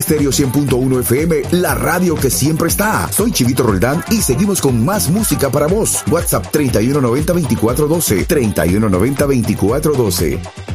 Estéreo 100.1 FM, la radio que siempre está. Soy Chivito Roldán y seguimos con más música para vos. WhatsApp 3190-2412, 3190-2412.